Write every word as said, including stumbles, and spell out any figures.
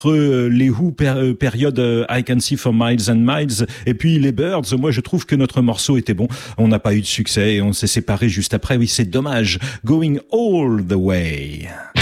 euh, les Who per, euh, période euh, I Can See for Miles and Miles et puis les Birds, moi je trouve que notre morceau était bon. On n'a pas eu de succès et on s'est séparés juste après. Oui, c'est dommage. Going all the way.